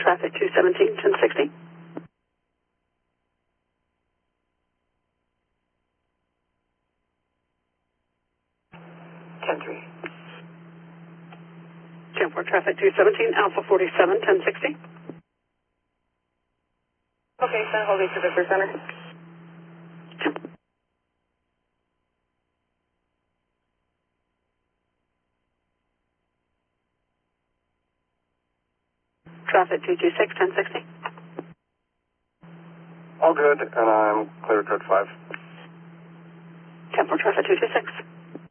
traffic 217, 1060. Ten-4 traffic 217, Alpha 47, 1060. Okay, San Jose to Victor Center. Traffic 226, 1060. All good, and I'm clear code 5. Ten-4 traffic 226.